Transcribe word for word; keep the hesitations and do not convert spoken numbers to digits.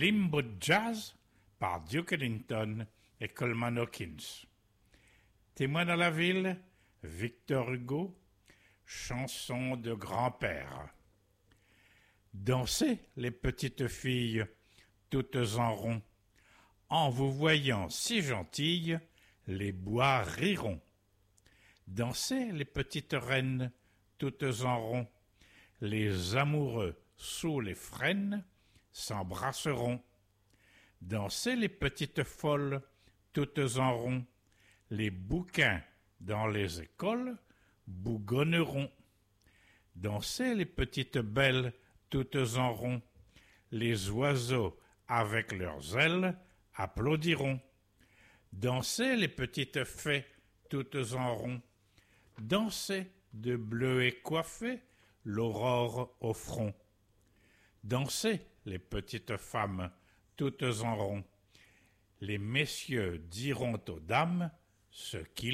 Limbo Jazz par Duke Ellington et Coleman Hawkins. Témoin dans la ville, Victor Hugo, chanson de grand-père. Dansez, les petites filles, toutes en rond. En vous voyant si gentilles, les bois riront. Dansez, les petites reines, toutes en rond. Les amoureux sous les frênes s'embrasseront. Dansez, les petites folles, toutes en rond. Les bouquins dans les écoles bougonneront. Dansez, les petites belles, toutes en rond. Les oiseaux avec leurs ailes applaudiront. Dansez, les petites fées, toutes en rond. Dansez, de bleu et coiffées, l'aurore au front. Dansez, les petites femmes, toutes en rond. Les messieurs diront aux dames ce qu'ils